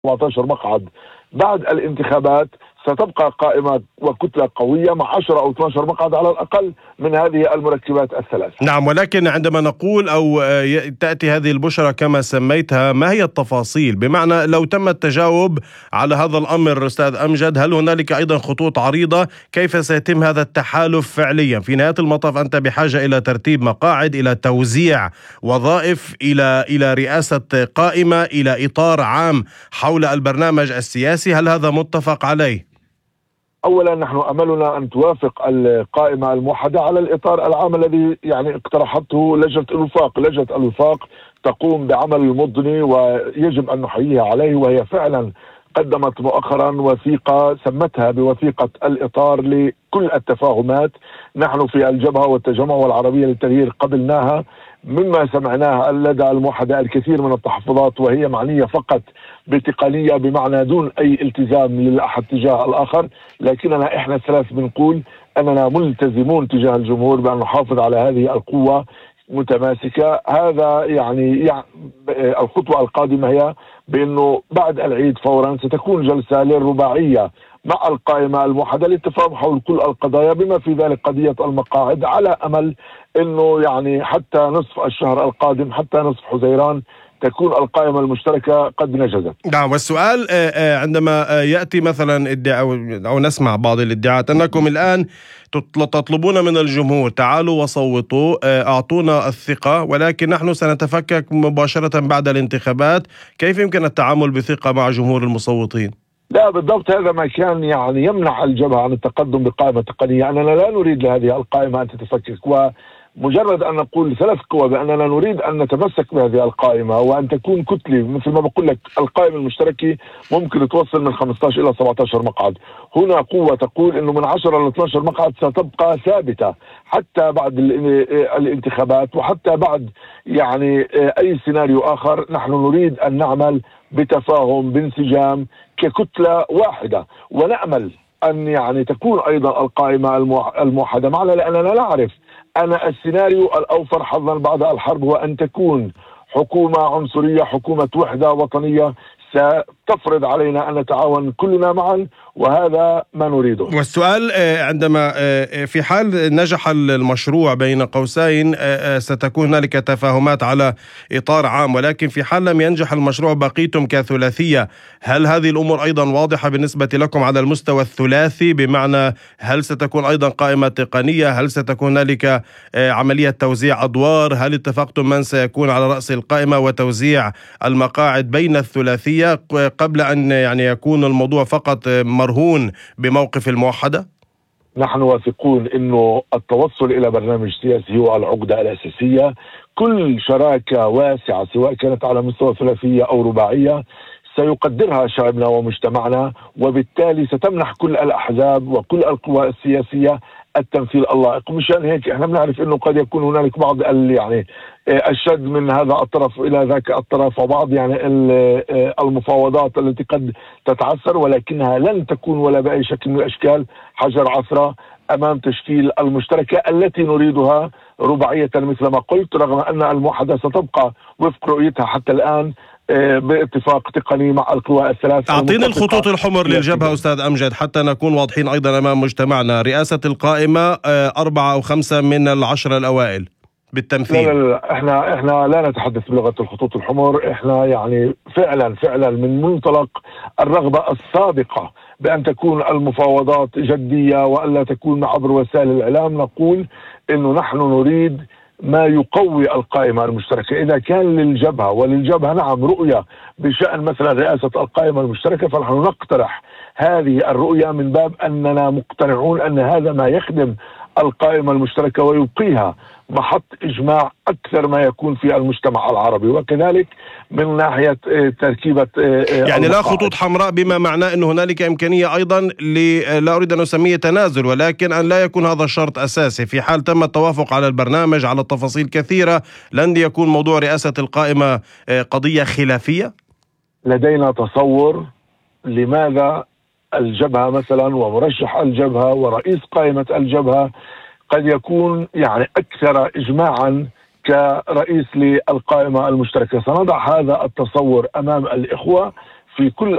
17 مقعد بعد الانتخابات ستبقى قائمة وكتلة قوية مع 10 أو 12 مقعد على الأقل من هذه المركبات الثلاث. نعم، ولكن عندما نقول أو تأتي هذه البشرة كما سميتها، ما هي التفاصيل؟ بمعنى لو تم التجاوب على هذا الأمر أستاذ أمجد، هل هنالك أيضا خطوط عريضة؟ كيف سيتم هذا التحالف فعليا؟ في نهاية المطاف أنت بحاجة إلى ترتيب مقاعد، إلى توزيع وظائف، إلى رئاسة قائمة، إلى إطار عام حول البرنامج السياسي. هل هذا متفق عليه؟ أولا نحن أملنا أن توافق القائمة الموحدة على الإطار العام الذي اقترحته لجنة الوفاق. لجنة الوفاق تقوم بعمل مضني ويجب أن نحييها عليه، وهي فعلا قدمت مؤخرا وثيقة سمتها بوثيقة الإطار لكل التفاهمات. نحن في الجبهة والتجمع والعربية للتغيير قبلناها، مما سمعناها لدى الموحدة الكثير من التحفظات، وهي معنية فقط بتقنية، بمعنى دون أي التزام للأحد تجاه الآخر. لكننا إحنا الثلاث بنقول أننا ملتزمون تجاه الجمهور بأن نحافظ على هذه القوة متماسكة. هذا يعني الخطوة القادمة هي بأنه بعد العيد فورا ستكون جلسة للرباعية مع القائمة الموحدة للتفاهم حول كل القضايا بما في ذلك قضية المقاعد، على أمل أنه يعني حتى نصف الشهر القادم، حتى نصف حزيران، تكون القائمة المشتركة قد نجزت. نعم، والسؤال عندما يأتي مثلا ادعاء أو نسمع بعض الادعاءات أنكم الآن تطلبون من الجمهور تعالوا وصوتوا، أعطونا الثقة، ولكن نحن سنتفكك مباشرة بعد الانتخابات. كيف يمكن التعامل بثقة مع جمهور المصوتين؟ لا بالضبط، هذا ما كان يعني يمنع الجبهة عن التقدم بقائمة تقنية. أننا لا نريد لهذه القائمة أن تتفكك، ومجرد أن نقول ثلاث قوى بأننا نريد أن نتمسك بهذه القائمة وأن تكون كتلة، مثل ما بقول لك القائمة المشتركة ممكن توصل من 15 إلى 17 مقعد. هنا قوة تقول أنه من 10 إلى 12 مقعد ستبقى ثابتة حتى بعد الانتخابات وحتى بعد يعني أي سيناريو آخر. نحن نريد أن نعمل بتفاهم بانسجام ككتلة واحدة، ونأمل أن يعني تكون أيضا القائمة الموحدة معنا، لأننا نعرف أن السيناريو الأوفر حظا بعد الحرب هو أن تكون حكومة عنصرية، حكومة وحدة وطنية ستفرض علينا أن نتعاون كلنا معا، وهذا ما نريده. والسؤال عندما في حال نجح المشروع بين قوسين ستكون هنالك تفاهمات على إطار عام، ولكن في حال لم ينجح المشروع بقيتم كثلاثية. هل هذه الأمور أيضا واضحة بالنسبة لكم على المستوى الثلاثي؟ بمعنى هل ستكون أيضا قائمة تقنية؟ هل ستكون هنالك عملية توزيع أدوار؟ هل اتفقتم من سيكون على رأس القائمة وتوزيع المقاعد بين الثلاثية قبل أن يعني يكون الموضوع فقط مرهون بموقف الموحدة؟ نحن واثقون أنه التوصل إلى برنامج سياسي هو العقدة الأساسية. كل شراكة واسعة سواء كانت على مستوى ثلاثية أو رباعية سيقدرها شعبنا ومجتمعنا، وبالتالي ستمنح كل الأحزاب وكل القوى السياسية التمثيل اللائق. مشان هيك احنا بنعرف انه قد يكون هنالك بعض يعني الشد من هذا الطرف الى ذاك الطرف، وبعض يعني المفاوضات التي قد تتعثر، ولكنها لن تكون ولا بأي شكل من الاشكال حجر عثرة امام تشكيل المشتركة التي نريدها رباعية مثل ما قلت، رغم ان الموحدة ستبقى وفق رؤيتها حتى الان باتفاق تقني مع القوى الثلاث. أعطيني الخطوط الحمر للجبهة أستاذ أمجد حتى نكون واضحين أيضا أمام مجتمعنا. رئاسة القائمة 4 أو 5 من 10 الأوائل بالتمثيل. لا احنا لا نتحدث بلغة الخطوط الحمر. احنا يعني فعلا من منطلق الرغبة الصادقة بأن تكون المفاوضات جدية وألا تكون عبر وسائل الإعلام، نقول إنه نحن نريد ما يقوي القائمة المشتركة. إذا كان وللجبهة نعم رؤية بشأن مثلا رئاسة القائمة المشتركة، فنحن نقترح هذه الرؤية من باب أننا مقتنعون أن هذا ما يخدم القائمة المشتركة ويبقيها محط إجماع أكثر ما يكون في المجتمع العربي، وكذلك من ناحية تركيبة يعني لا خطوط حمراء، بما معناه أن هنالك إمكانية أيضا لا أريد أن أسميه تنازل، ولكن أن لا يكون هذا الشرط أساسي. في حال تم التوافق على البرنامج على تفاصيل كثيرة لن يكون موضوع رئاسة القائمة قضية خلافية. لدينا تصور لماذا الجبهة مثلا ومرشح الجبهة ورئيس قائمة الجبهة قد يكون يعني أكثر إجماعا كرئيس للقائمة المشتركة. سنضع هذا التصور أمام الإخوة في في كل